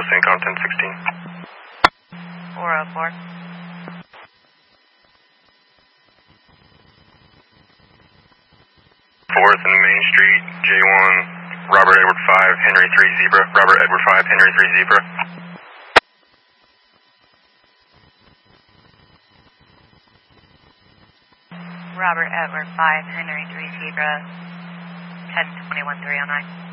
Syncom 1016. 404. 4th and Main Street, J1, Robert Edward 5, Henry 3 Zebra. Robert Edward 5, Henry 3 Zebra. Robert Edward 5, Henry 3 Zebra, 1021 309.